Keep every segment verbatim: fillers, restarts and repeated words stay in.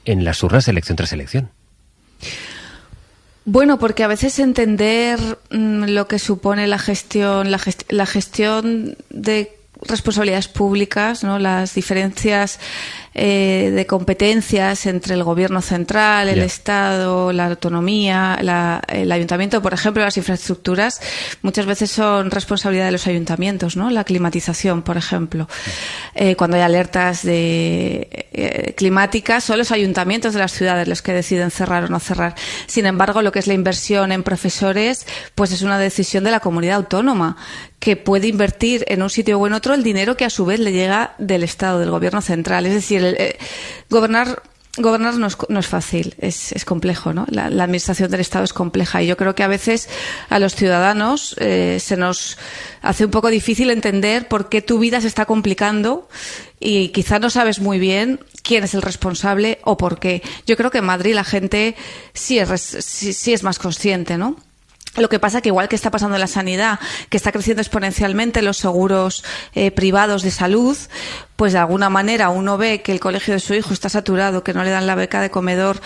en las urnas elección tras elección. Bueno, porque a veces entender mmm, lo que supone la gestión, la, gest- la gestión de responsabilidades públicas, ¿no? Las diferencias eh, de competencias entre el gobierno central, el yeah. Estado, la autonomía, la, el ayuntamiento, por ejemplo, las infraestructuras, muchas veces son responsabilidad de los ayuntamientos, ¿no? La climatización, por ejemplo. Eh, cuando hay alertas de eh, climáticas, son los ayuntamientos de las ciudades los que deciden cerrar o no cerrar. Sin embargo, lo que es la inversión en profesores, pues es una decisión de la comunidad autónoma, que puede invertir en un sitio o en otro el dinero que a su vez le llega del Estado, del gobierno central. Es decir, el, eh, gobernar gobernar no es, no es fácil, es, es complejo, ¿no? La, la administración del Estado es compleja y yo creo que a veces a los ciudadanos eh, se nos hace un poco difícil entender por qué tu vida se está complicando y quizá no sabes muy bien quién es el responsable o por qué. Yo creo que en Madrid la gente sí es, sí, sí es más consciente, ¿no? Lo que pasa que igual que está pasando en la sanidad, que está creciendo exponencialmente los seguros eh, privados de salud, pues de alguna manera uno ve que el colegio de su hijo está saturado, que no le dan la beca de comedor,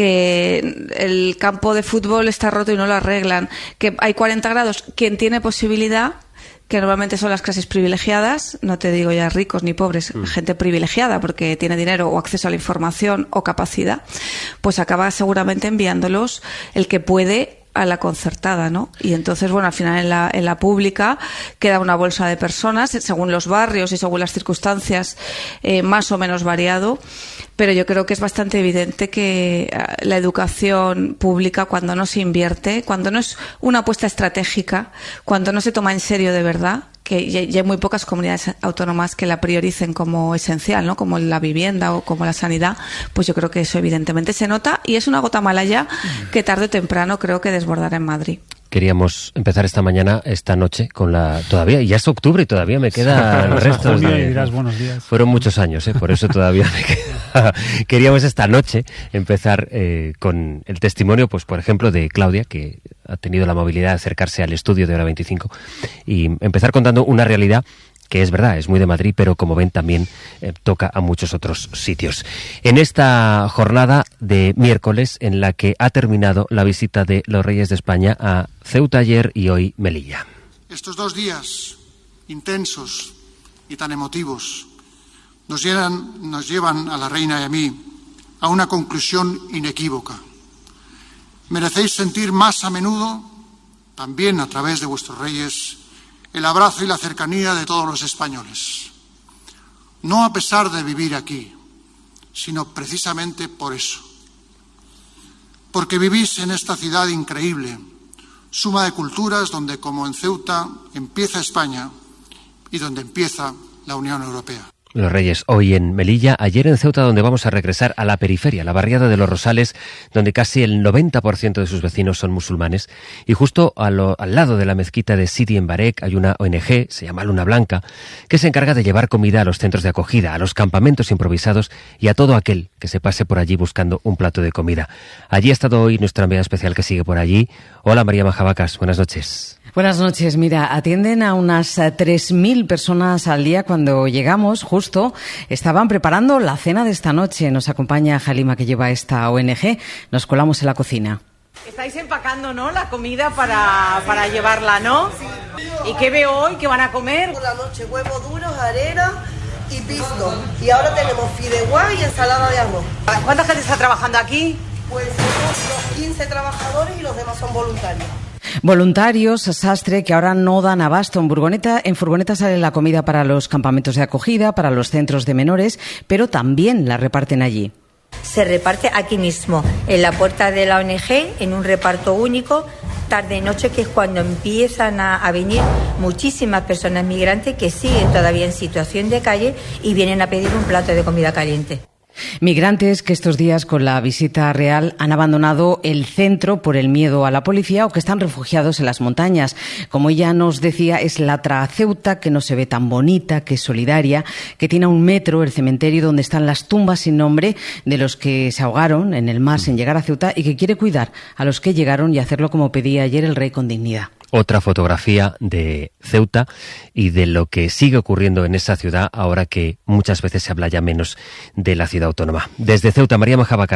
que el campo de fútbol está roto y no lo arreglan, que hay cuarenta grados. Quien tiene posibilidad, que normalmente son las clases privilegiadas, no te digo ya ricos ni pobres, mm. gente privilegiada porque tiene dinero o acceso a la información o capacidad, pues acaba seguramente enviándolos el que puede a la concertada, ¿no? Y entonces, bueno, al final en la, en la pública queda una bolsa de personas, según los barrios y según las circunstancias, eh, más o menos variado, pero yo creo que es bastante evidente que la educación pública, cuando no se invierte, cuando no es una apuesta estratégica, cuando no se toma en serio de verdad, que ya hay muy pocas comunidades autónomas que la prioricen como esencial, ¿no? Como la vivienda o como la sanidad, pues yo creo que eso evidentemente se nota y es una gota malaya que tarde o temprano creo que desbordará en Madrid. Queríamos empezar esta mañana, esta noche, con la... Todavía, ya es octubre y todavía me quedan sí, restos de... Y dirás buenos días. Fueron muchos años, ¿eh? Por eso todavía me queda... Queríamos esta noche empezar eh, con el testimonio, pues por ejemplo, de Claudia, que ha tenido la amabilidad de acercarse al estudio de Hora veinticinco, y empezar contando una realidad que es verdad, es muy de Madrid, pero como ven también eh, toca a muchos otros sitios. En esta jornada de miércoles en la que ha terminado la visita de los Reyes de España a Ceuta ayer y hoy Melilla. Estos dos días intensos y tan emotivos nos llevan, nos llevan a la Reina y a mí a una conclusión inequívoca. Merecéis sentir más a menudo, también a través de vuestros reyes, el abrazo y la cercanía de todos los españoles. No a pesar de vivir aquí, sino precisamente por eso. Porque vivís en esta ciudad increíble, suma de culturas donde, como en Ceuta, empieza España y donde empieza la Unión Europea. Los Reyes hoy en Melilla, ayer en Ceuta, donde vamos a regresar a la periferia, la barriada de Los Rosales, donde casi el noventa por ciento de sus vecinos son musulmanes. Y justo a lo, al lado de la mezquita de Sidi Embarek hay una O N G, se llama Luna Blanca, que se encarga de llevar comida a los centros de acogida, a los campamentos improvisados y a todo aquel que se pase por allí buscando un plato de comida. Allí ha estado hoy nuestra enviada especial que sigue por allí. Hola María Majabacas, buenas noches. Buenas noches. Mira, atienden a unas tres mil personas al día. Cuando llegamos, justo, estaban preparando la cena de esta noche. Nos acompaña Halima, que lleva esta O N G. Nos colamos en la cocina. Estáis empacando, ¿no?, la comida para, para llevarla, ¿no? ¿Y qué veo hoy? ¿Qué van a comer? Por la noche, huevos duros, arena y pisto. Y ahora tenemos fideuá y ensalada de arroz. ¿Cuánta gente está trabajando aquí? Pues somos los quince trabajadores y los demás son voluntarios. Voluntarios, sastre, que ahora no dan abasto. En furgoneta, en furgoneta sale la comida para los campamentos de acogida, para los centros de menores, pero también la reparten allí. Se reparte aquí mismo, en la puerta de la O N G, en un reparto único, tarde y noche, que es cuando empiezan a, a venir muchísimas personas migrantes que siguen todavía en situación de calle y vienen a pedir un plato de comida caliente. Migrantes que estos días con la visita real han abandonado el centro por el miedo a la policía o que están refugiados en las montañas. Como ella nos decía, es la Ceuta, que no se ve tan bonita, que es solidaria, que tiene a un metro el cementerio donde están las tumbas sin nombre de los que se ahogaron en el mar sin llegar a Ceuta y que quiere cuidar a los que llegaron y hacerlo como pedía ayer el rey con dignidad. Otra fotografía de Ceuta y de lo que sigue ocurriendo en esa ciudad ahora que muchas veces se habla ya menos de la ciudad autónoma. Desde Ceuta, María Majabacas.